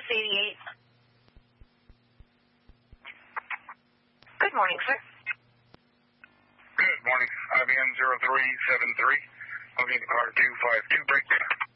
88. Good morning, sir. Good morning. IBM 0373. I'll need the car 252 breakdown.